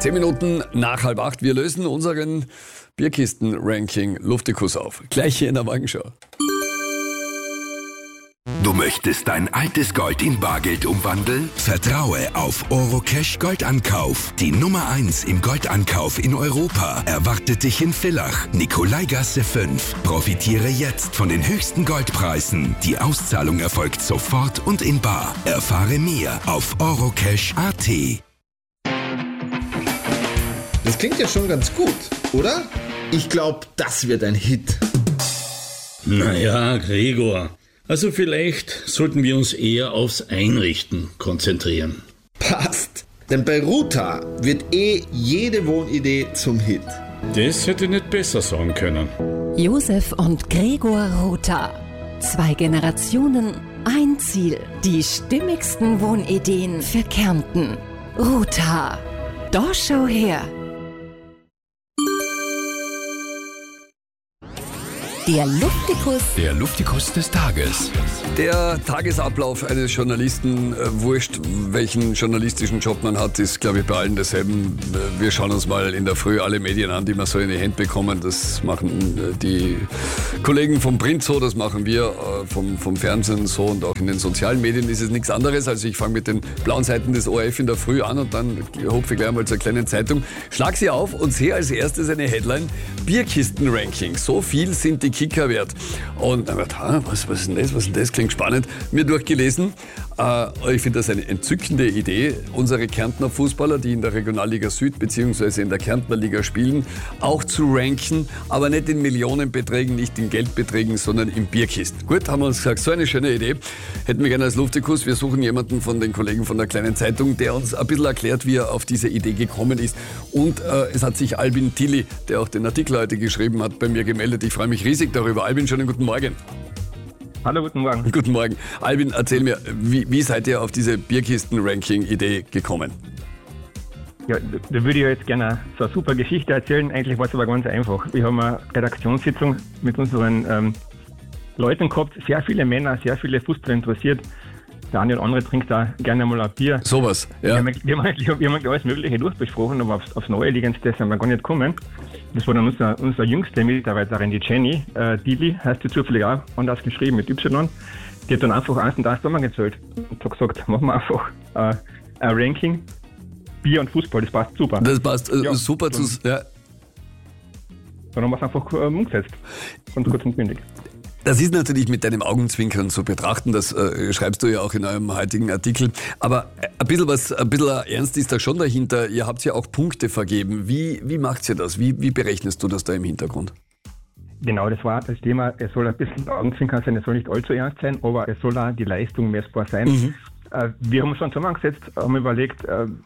10 Minuten nach 7:30. Wir lösen unseren Bierkisten-Ranking Luftikus auf. Gleich hier in der Morgenschau. Du möchtest dein altes Gold in Bargeld umwandeln? Vertraue auf Orocash Goldankauf. Die Nummer 1 im Goldankauf in Europa erwartet dich in Villach, Nikolaigasse 5. Profitiere jetzt von den höchsten Goldpreisen. Die Auszahlung erfolgt sofort und in bar. Erfahre mehr auf orocash.at. Das klingt ja schon ganz gut, oder? Ich glaube, das wird ein Hit. Naja, Gregor. Also vielleicht sollten wir uns eher aufs Einrichten konzentrieren. Passt. Denn bei Ruta wird jede Wohnidee zum Hit. Das hätte ich nicht besser sagen können. Josef und Gregor Rother. 2 Generationen, ein Ziel. Die stimmigsten Wohnideen für Kärnten. Rother. Da schau her. Der Luftikus des Tages. Der Tagesablauf eines Journalisten, wurscht welchen journalistischen Job man hat, ist glaube ich bei allen dasselbe. Wir schauen uns mal in der Früh alle Medien an, die wir so in die Hände bekommen. Das machen die Kollegen vom Print so, das machen wir vom Fernsehen so, und auch in den sozialen Medien ist es nichts anderes. Also ich fange mit den blauen Seiten des ORF in der Früh an und dann hupfe ich gleich mal zur kleinen Zeitung, schlag sie auf und sehe als erstes eine Headline: Bierkisten-Ranking. So viel sind die Kicker wert. Und dann habe ich gedacht, was ist denn das? Klingt spannend. Mir durchgelesen. Ich finde das eine entzückende Idee, unsere Kärntner Fußballer, die in der Regionalliga Süd bzw. in der Kärntner Liga spielen, auch zu ranken, aber nicht in Millionenbeträgen, nicht in Geldbeträgen, sondern in Bierkisten. Gut, haben wir uns gesagt, so eine schöne Idee. Hätten wir gerne als Luftikus. Wir suchen jemanden von den Kollegen von der kleinen Zeitung, der uns ein bisschen erklärt, wie er auf diese Idee gekommen ist. Und es hat sich Albin Tilly, der auch den Artikel heute geschrieben hat, bei mir gemeldet. Ich freue mich riesig darüber. Albin, schönen guten Morgen. Hallo, guten Morgen. Guten Morgen. Albin, erzähl mir, wie seid ihr auf diese Bierkisten-Ranking-Idee gekommen? Ja, da würde ich jetzt gerne so eine super Geschichte erzählen. Eigentlich war es aber ganz einfach. Wir haben eine Redaktionssitzung mit unseren Leuten gehabt. Sehr viele Männer, sehr viele Fußballer interessiert. Der eine oder andere trinkt da gerne mal ein Bier. Sowas, ja. Wir haben alles Mögliche durchbesprochen, aber aufs Neueliegendste sind wir gar nicht gekommen. Das war dann unsere jüngste Mitarbeiterin, die Jenny. Dili heißt sie zufällig auch, anders geschrieben mit Y. Die hat dann einfach eins und eins zusammengezählt und hat gesagt, machen wir einfach ein Ranking. Bier und Fußball, das passt super. Das passt super dann, zu... Ja. Dann haben wir es einfach umgesetzt. Ganz kurz und bündig. Das ist natürlich mit deinem Augenzwinkern zu betrachten, das schreibst du ja auch in eurem heutigen Artikel. Aber ein bisschen ernst ist da schon dahinter. Ihr habt ja auch Punkte vergeben. Wie macht ihr das? Wie berechnest du das da im Hintergrund? Genau, das war das Thema. Es soll ein bisschen Augenzwinkern sein, es soll nicht allzu ernst sein, aber es soll auch die Leistung messbar sein. Mhm. Wir haben uns schon zusammengesetzt, haben überlegt,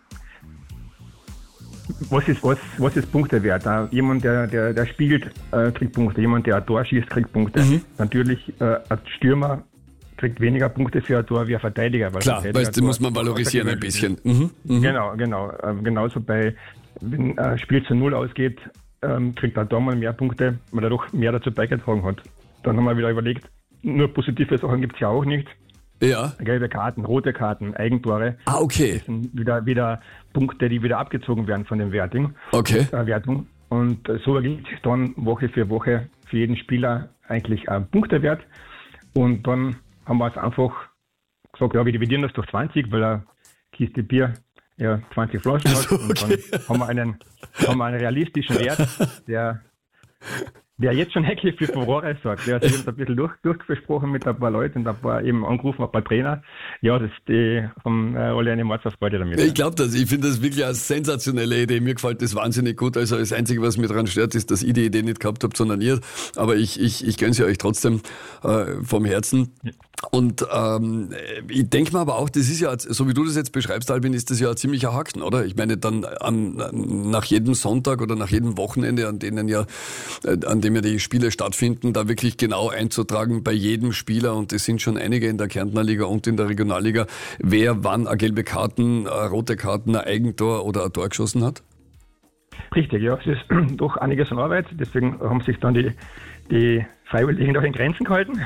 was ist Punktewert? Jemand, der spielt, kriegt Punkte. Jemand, der ein Tor schießt, kriegt Punkte. Mhm. Natürlich, ein Stürmer kriegt weniger Punkte für ein Tor wie ein Verteidiger. Klar, weil das muss man valorisieren ein bisschen. Mhm. Mhm. Genau. Genauso wenn ein Spiel zu 0 ausgeht, kriegt ein Tor mal mehr Punkte, weil er doch mehr dazu beigetragen hat. Dann haben wir wieder überlegt, nur positive Sachen gibt es ja auch nicht. Ja. Gelbe Karten, rote Karten, Eigentore. Ah, okay. Das sind wieder Punkte, die wieder abgezogen werden von dem Wertung. Okay. Wertung. Und so ergibt sich dann Woche für Woche für jeden Spieler eigentlich ein Punktewert. Und dann haben wir es einfach gesagt, ja, wir dividieren das durch 20, weil eine Kiste Bier ja 20 Flaschen hat. Okay. Und dann haben wir einen realistischen Wert, der jetzt schon eigentlich für Furore sorgt. Ja, also ich habe ein bisschen durchgesprochen mit ein paar Leuten und ein paar eben angerufen, ein paar Trainer. Ja, die haben alle eine Mordsfreude damit. Ich glaube das. Ich finde das wirklich eine sensationelle Idee. Mir gefällt das wahnsinnig gut. Also das Einzige, was mir daran stört, ist, dass ich die Idee nicht gehabt habe, sondern ihr. Aber ich gönne sie euch trotzdem vom Herzen. Und ich denke mir aber auch, das ist ja, so wie du das jetzt beschreibst, Albin, ist das ja ein ziemlicher Haken, oder? Ich meine, dann nach jedem Sonntag oder nach jedem Wochenende, an dem ja die Spiele stattfinden, da wirklich genau einzutragen bei jedem Spieler, und es sind schon einige in der Kärntner Liga und in der Regionalliga, wer wann eine gelbe Karten, eine rote Karten, ein Eigentor oder ein Tor geschossen hat? Richtig, ja. Es ist doch einiges an Arbeit, deswegen haben sich dann die freiwillig noch in Grenzen gehalten.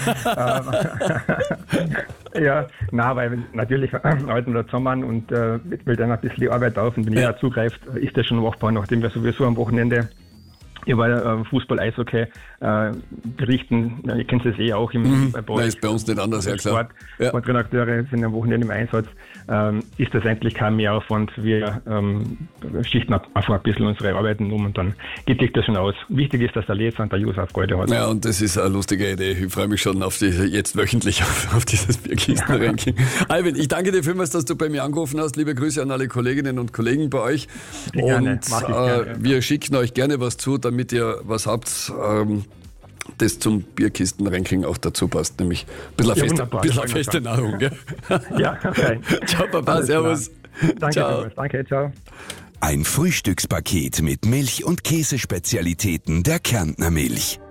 Ja, na, weil natürlich halten wir da zusammen und will dann ein bisschen Arbeit auf und wenn jeder zugreift, ist das schon machbar, nachdem wir sowieso am Wochenende über Fußball, Eishockey berichten. Ihr kennt es auch ist bei uns nicht anders, ja klar. Sportredakteure sind am Wochenende im Einsatz. Ist das endlich kein Mehraufwand. Wir schichten einfach ein bisschen unsere Arbeiten um und dann geht sich das schon aus. Wichtig ist, dass der Leser und der User Freude hat. Ja, und das ist eine lustige Idee. Ich freue mich schon auf jetzt wöchentlich auf dieses Bierkisten-Ranking. Alvin, ich danke dir vielmals, dass du bei mir angerufen hast. Liebe Grüße an alle Kolleginnen und Kollegen bei euch. Gerne. Und wir schicken euch gerne was zu, damit ihr was habt, das zum Bierkisten-Ranking auch dazu passt, nämlich ein bisschen feste Nahrung. Gell? Ja, okay. Ciao, Papa, servus. Danke, ciao. Danke, ciao. Ein Frühstückspaket mit Milch- und Käsespezialitäten der Kärntner Milch.